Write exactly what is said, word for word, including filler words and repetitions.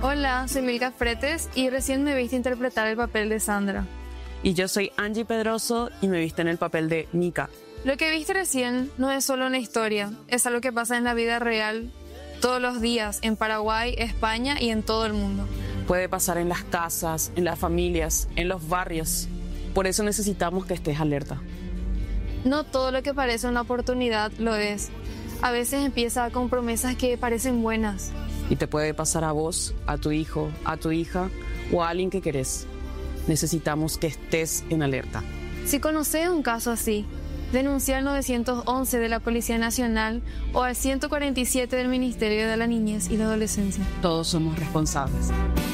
Hola, soy Milka Fretes y recién me viste interpretar el papel de Sandra. Y yo soy Angie Pedroso y me viste en el papel de Nika. Lo que viste recién no es solo una historia, es algo que pasa en la vida real todos los días en Paraguay, España y en todo el mundo. Puede pasar en las casas, en las familias, en los barrios. Por eso necesitamos que estés alerta. No todo lo que parece una oportunidad lo es. A veces empieza con promesas que parecen buenas. Y te puede pasar a vos, a tu hijo, a tu hija o a alguien que querés. Necesitamos que estés en alerta. Si conoces un caso así, denuncia al nueve once de la Policía Nacional o al ciento cuarenta y siete del Ministerio de la Niñez y la Adolescencia. Todos somos responsables.